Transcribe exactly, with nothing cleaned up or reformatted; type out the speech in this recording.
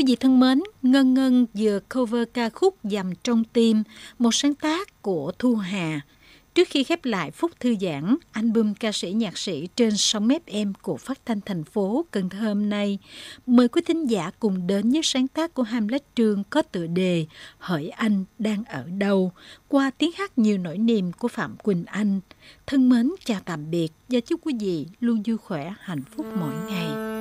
Quý vị thân mến, Ngân Ngân vừa cover ca khúc Dằm Trong Tim, một sáng tác của Thu Hà. Trước khi khép lại phút thư giãn, album ca sĩ nhạc sĩ trên sóng ép em của Phát thanh thành phố Cần Thơ hôm nay, mời quý thính giả cùng đến với sáng tác của Hamlet Trương có tựa đề Hỡi Anh Đang Ở Đâu, qua tiếng hát nhiều nỗi niềm của Phạm Quỳnh Anh. Thân mến chào tạm biệt và chúc quý vị luôn vui khỏe, hạnh phúc mỗi ngày.